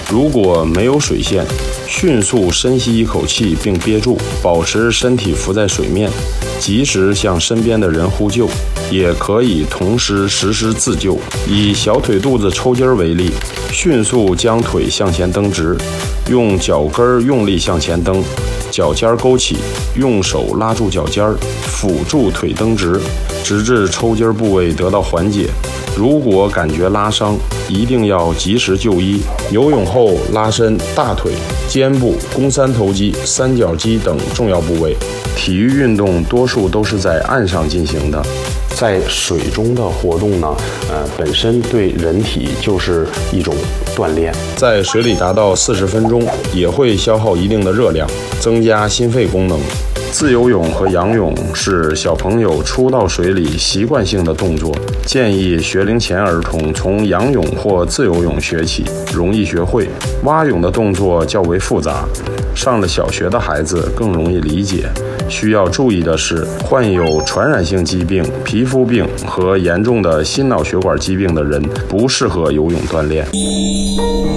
如果没有水线，迅速深吸一口气并憋住，保持身体浮在水面，及时向身边的人呼救，也可以同时实施自救。以小腿肚子抽筋为例，迅速将腿向前蹬直，用脚跟用力向前蹬，脚尖勾起，用手拉住脚尖，辅助腿蹬直，直至抽筋部位得到缓解。如果感觉拉伤，一定要及时就医。游泳后拉伸大腿、肩部、肱三头肌、三角肌等重要部位。体育运动多数都是在岸上进行的，在水中的活动呢，本身对人体就是一种锻炼。在水里达到40分钟，也会消耗一定的热量，增加心肺功能。自由泳和仰泳是小朋友初到水里习惯性的动作，建议学龄前儿童从仰泳或自由泳学起，容易学会。蛙泳的动作较为复杂，上了小学的孩子更容易理解。需要注意的是，患有传染性疾病、皮肤病和严重的心脑血管疾病的人不适合游泳锻炼。